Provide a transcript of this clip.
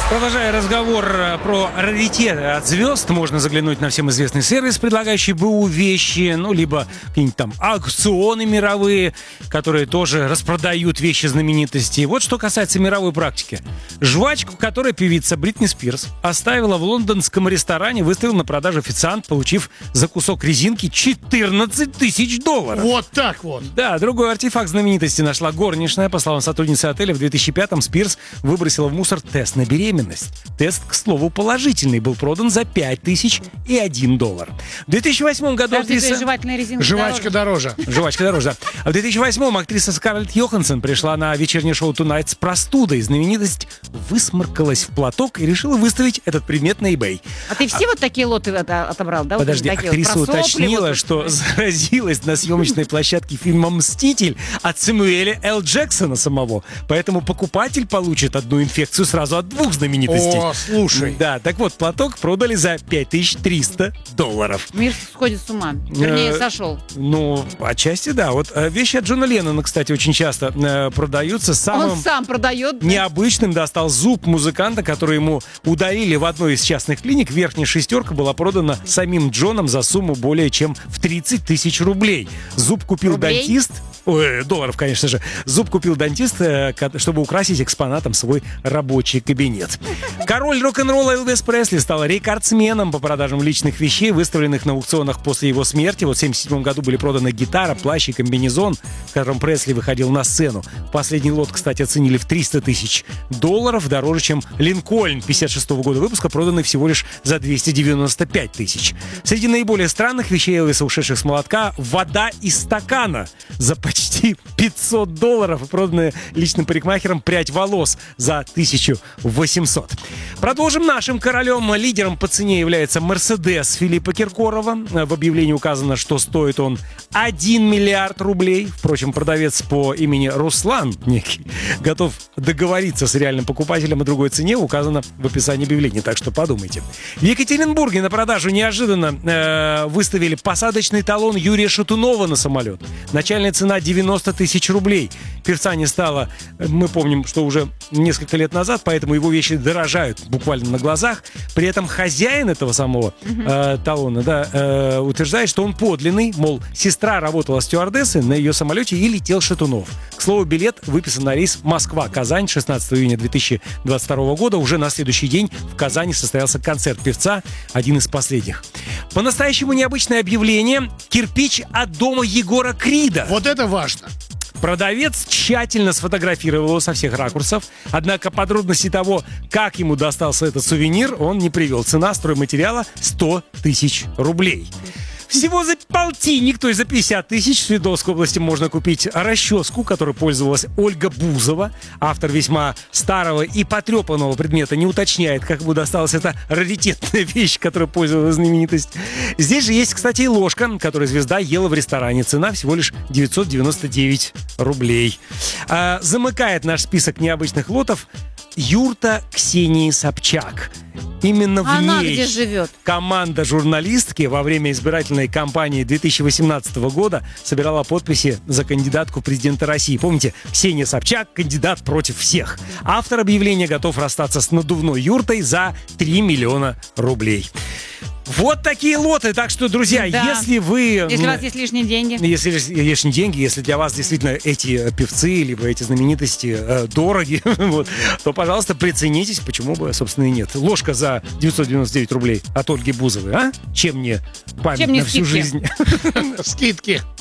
Продолжая разговор про раритеты от звезд, можно заглянуть на всем известный сервис, предлагающий БУ вещи, ну, либо какие-нибудь там аукционы мировые, которые тоже распродают вещи знаменитостей. Вот что касается мировой практики. Жвачку, которую певица Бритни Спирс оставила в лондонском ресторане, выставил на продажу официант, получив за кусок резинки $14 тысяч. Вот так вот. Да, другой артефакт знаменитости нашла горничная. По словам сотрудницы отеля, в 2005-м Спирс выбросила в мусор тест на беременность. Тест, к слову, положительный, был продан за $5001. В 2008 году актриса... жевательная резинка Жвачка дороже. Жвачка дороже, да. А в 2008-м актриса Скарлетт Йоханссон пришла на вечернее шоу Tonight с простудой. Знаменитость высморкалась в платок и решила выставить этот предмет на eBay. А ты все вот такие лоты отобрал, да? Подожди, вот актриса вот уточнила, что заразилась на съемочной площадке фильма «Мститель» от Сэмюэля Л. Джексона самого. Поэтому покупатель получит одну инфекцию сразу от двух знаменитостей. О, слушай. Да, так вот, платок продали за $5300. Мир сходит с ума. Вернее, сошел. Ну, отчасти да. Вот вещи от Джона Леннона, кстати, очень часто продаются. Самым Он сам продает. необычным достал зуб музыканта, который ему удалили в одной из частных клиник. Верхняя шестерка была продана самим Джоном за сумму более чем в 30 тысяч рублей. Зуб купил дантист. Ой, долларов, конечно же. Зуб купил дантист, чтобы украсить экспонатом свой рабочий кабинет. Король рок-н-ролла Элвис Пресли стал рекордсменом по продажам личных вещей, выставленных на аукционах после его смерти. Вот в 1977 году были проданы гитара, плащ и комбинезон, в котором Пресли выходил на сцену. Последний лот, кстати, оценили в $300 тысяч, дороже, чем Линкольн 1956 года выпуска, проданный всего лишь за 295 тысяч. Среди наиболее странных вещей Элвиса, ушедших с молотка, вода из стакана за почти $500 и проданная личным парикмахером прядь волос за 1800. Продолжим нашим королем. Лидером по цене является Мерседес Филиппа Киркорова. В объявлении указано, что стоит он 1 миллиард рублей. Впрочем, продавец по имени Руслан некий готов договориться с реальным покупателем о другой цене, указано в описании объявления, так что подумайте. В Екатеринбурге на продажу неожиданно выставили посадочный талон Юрия Шатунова на самолет. Начальная цена 90 тысяч рублей. Певца не стало, мы помним, что уже несколько лет назад, поэтому его вещи дорожают буквально на глазах. При этом хозяин этого самого талона утверждает, что он подлинный, мол, сестра работала стюардессой на ее самолете и летел Шатунов. К слову, билет выписан на рейс Москва-Казань 16 июня 2022 года. Уже на следующий день в Казани состоялся концерт певца, один из последних. По-настоящему необычное объявление. Кирпич от дома Егора Крида. Вот это важно. Продавец тщательно сфотографировал его со всех ракурсов, однако подробности того, как ему достался этот сувенир, он не привел. Цена стройматериала 100 тысяч рублей. Всего за полтинник, то есть за 50 тысяч в Свердловской области можно купить расческу, которой пользовалась Ольга Бузова. Автор весьма старого и потрепанного предмета не уточняет, как ему досталась эта раритетная вещь, которой пользовалась знаменитость. Здесь же есть, кстати, и ложка, которую звезда ела в ресторане. Цена всего лишь 999 рублей. Замыкает наш список необычных лотов юрта Ксении Собчак. Именно в ней где живет? Команда журналистки во время избирательной кампании 2018 года собирала подписи за кандидатку в президенты России. Помните, Ксения Собчак, кандидат против всех. Автор объявления готов расстаться с надувной юртой за 3 миллиона рублей. Вот такие лоты. Так что, друзья, если у вас есть лишние деньги. Если лишние деньги, если для вас действительно эти певцы, либо эти знаменитости дороги, то, пожалуйста, приценитесь, почему бы, собственно, и нет. Ложка за 999 рублей от Ольги Бузовой, а? Чем не память на всю жизнь? Скидки.